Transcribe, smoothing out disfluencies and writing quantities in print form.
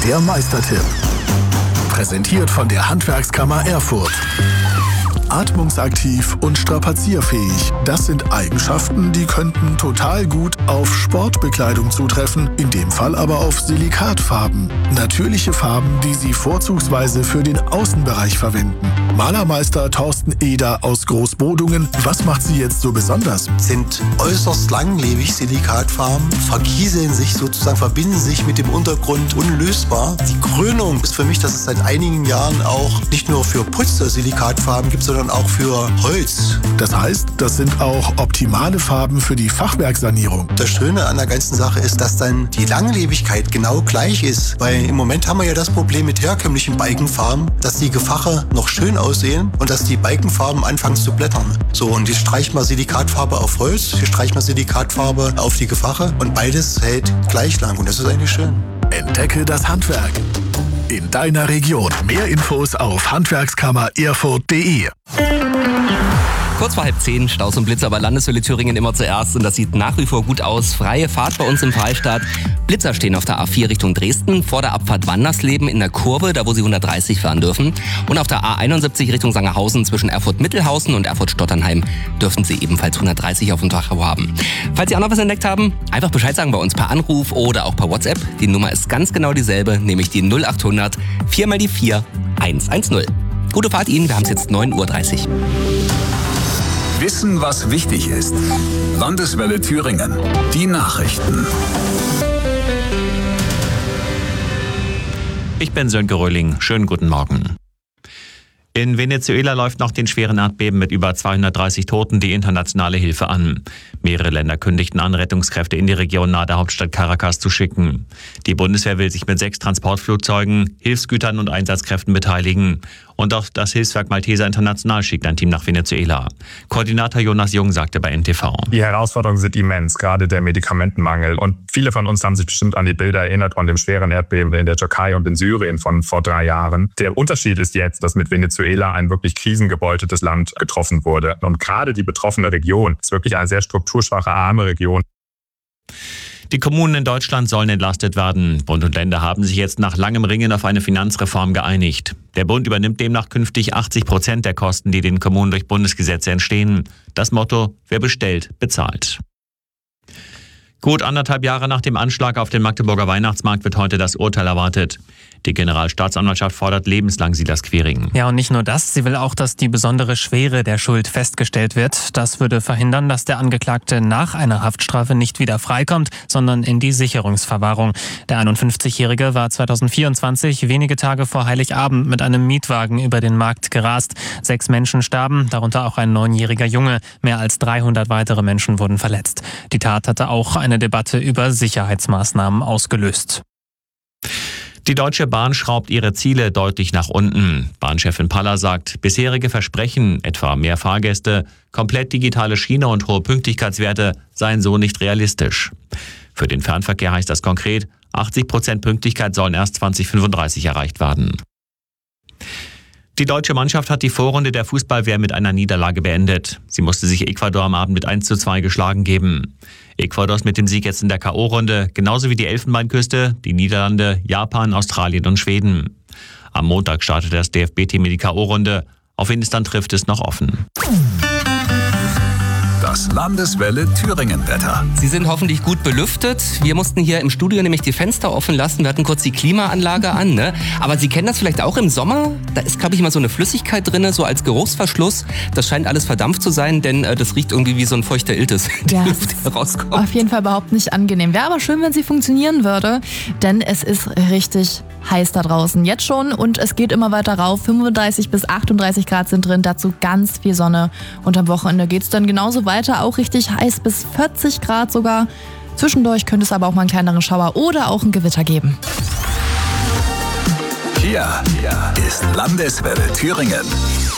Der Meistertipp. Präsentiert von der Handwerkskammer Erfurt. Atmungsaktiv und strapazierfähig. Das sind Eigenschaften, die könnten total gut auf Sportbekleidung zutreffen, in dem Fall aber auf Silikatfarben. Natürliche Farben, die Sie vorzugsweise für den Außenbereich verwenden. Malermeister Thorsten Eder aus Großbodungen. Was macht Sie jetzt so besonders? Sind äußerst langlebig, Silikatfarben, verkieseln sich sozusagen, verbinden sich mit dem Untergrund unlösbar. Die Krönung ist für mich, dass es seit einigen Jahren auch nicht nur für Putz Silikatfarben gibt, sondern auch für Holz. Das heißt, das sind auch optimale Farben für die Fachwerksanierung. Das Schöne an der ganzen Sache ist, dass dann die Langlebigkeit genau gleich ist. Weil im Moment haben wir ja das Problem mit herkömmlichen Balkenfarben, dass die Gefache noch schön aussehen und dass die Balkenfarben anfangen zu blättern. So, und jetzt streicht man Silikatfarbe auf Holz, hier streicht man Silikatfarbe auf die Gefache und beides hält gleich lang und das ist eigentlich schön. Entdecke das Handwerk in deiner Region. Mehr Infos auf handwerkskammererfurt.de. Kurz vor 9:30, Staus und Blitzer bei Landeswelle Thüringen immer zuerst und das sieht nach wie vor gut aus. Freie Fahrt bei uns im Freistaat. Blitzer stehen auf der A4 Richtung Dresden, vor der Abfahrt Wandersleben in der Kurve, da wo Sie 130 fahren dürfen. Und auf der A71 Richtung Sangerhausen zwischen Erfurt-Mittelhausen und Erfurt-Stotternheim dürfen Sie ebenfalls 130 auf dem Tacho haben. Falls Sie auch noch was entdeckt haben, einfach Bescheid sagen bei uns per Anruf oder auch per WhatsApp. Die Nummer ist ganz genau dieselbe, nämlich die 0800 4x4 110. Gute Fahrt Ihnen, wir haben es jetzt 9:30 Uhr. Wissen, was wichtig ist. Landeswelle Thüringen. Die Nachrichten. Ich bin Sönke Röhling. Schönen guten Morgen. In Venezuela läuft nach den schweren Erdbeben mit über 230 Toten die internationale Hilfe an. Mehrere Länder kündigten an, Rettungskräfte in die Region nahe der Hauptstadt Caracas zu schicken. Die Bundeswehr will sich mit 6 Transportflugzeugen, Hilfsgütern und Einsatzkräften beteiligen. Und auch das Hilfswerk Malteser International schickt ein Team nach Venezuela. Koordinator Jonas Jung sagte bei NTV: Die Herausforderungen sind immens, gerade der Medikamentenmangel. Und viele von uns haben sich bestimmt an die Bilder erinnert von dem schweren Erdbeben in der Türkei und in Syrien von vor 3 Jahren. Der Unterschied ist jetzt, dass mit Venezuela ein wirklich krisengebeuteltes Land getroffen wurde. Und gerade die betroffene Region ist wirklich eine sehr strukturschwache, arme Region. Die Kommunen in Deutschland sollen entlastet werden. Bund und Länder haben sich jetzt nach langem Ringen auf eine Finanzreform geeinigt. Der Bund übernimmt demnach künftig 80% der Kosten, die den Kommunen durch Bundesgesetze entstehen. Das Motto: Wer bestellt, bezahlt. Gut 1,5 Jahre nach dem Anschlag auf den Magdeburger Weihnachtsmarkt wird heute das Urteil erwartet. Die Generalstaatsanwaltschaft fordert lebenslang Silas Quiring. Ja, und nicht nur das, sie will auch, dass die besondere Schwere der Schuld festgestellt wird. Das würde verhindern, dass der Angeklagte nach einer Haftstrafe nicht wieder freikommt, sondern in die Sicherungsverwahrung. Der 51-Jährige war 2024 wenige Tage vor Heiligabend mit einem Mietwagen über den Markt gerast. 6 Menschen starben, darunter auch ein 9-jähriger Junge. Mehr als 300 weitere Menschen wurden verletzt. Die Tat hatte auch eine Debatte über Sicherheitsmaßnahmen ausgelöst. Die Deutsche Bahn schraubt ihre Ziele deutlich nach unten. Bahnchefin Paller sagt, bisherige Versprechen, etwa mehr Fahrgäste, komplett digitale Schiene und hohe Pünktlichkeitswerte, seien so nicht realistisch. Für den Fernverkehr heißt das konkret, 80% Pünktlichkeit sollen erst 2035 erreicht werden. Die deutsche Mannschaft hat die Vorrunde der Fußball-WM mit einer Niederlage beendet. Sie musste sich Ecuador am Abend mit 1:2 geschlagen geben. Ecuador ist mit dem Sieg jetzt in der K.O.-Runde, genauso wie die Elfenbeinküste, die Niederlande, Japan, Australien und Schweden. Am Montag startet das DFB-Team in die K.O.-Runde. Auf wen es dann trifft, ist noch offen. Das Landeswelle Thüringen-Wetter. Sie sind hoffentlich gut belüftet. Wir mussten hier im Studio nämlich die Fenster offen lassen. Wir hatten kurz die Klimaanlage an, ne? Aber Sie kennen das vielleicht auch im Sommer. Da ist, glaube ich, immer so eine Flüssigkeit drin, so als Geruchsverschluss. Das scheint alles verdampft zu sein, denn das riecht irgendwie wie so ein feuchter Iltis, die Luft, die rauskommt. Auf jeden Fall überhaupt nicht angenehm. Wäre aber schön, wenn sie funktionieren würde, denn es ist richtig heiß da draußen. Jetzt schon und es geht immer weiter rauf. 35 bis 38 Grad sind drin, dazu ganz viel Sonne. Und am Wochenende geht es dann genauso weiter, auch richtig heiß, bis 40 Grad sogar. Zwischendurch könnte es aber auch mal einen kleineren Schauer oder auch ein Gewitter geben. Hier ist Landeswelle Thüringen.